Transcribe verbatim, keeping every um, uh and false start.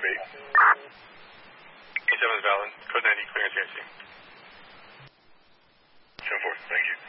eight. eight seven is valid. Code ninety, clearance A N S I. ten four, thank you.